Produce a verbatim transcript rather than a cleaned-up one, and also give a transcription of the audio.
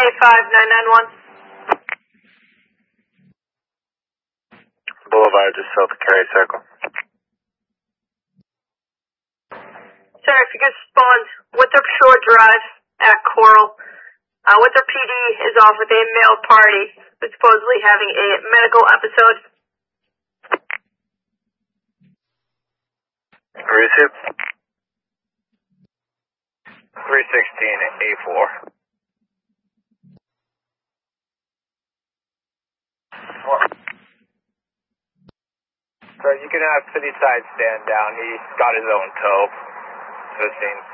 A five nine nine one. Boulevard, just south of Cary Circle. Sir, if you could respond, Winthrop Shore Drive at Coral. Uh, Winthrop P D is off with a male party who's supposedly having a medical episode. Receive. three sixteen A four. So you can have City Side stand down. He got his own tow. fifteen.